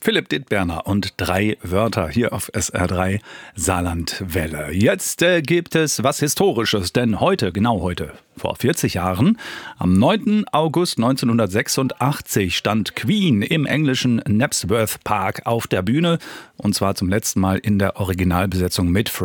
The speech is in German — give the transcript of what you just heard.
Philipp Dittberner und 3 Wörter hier auf SR3 Saarlandwelle. Jetzt gibt es was Historisches, denn heute, genau heute, vor 40 Jahren, am 9. August 1986 stand Queen im englischen Knebsworth Park auf der Bühne und zwar zum letzten Mal in der Originalbesetzung mit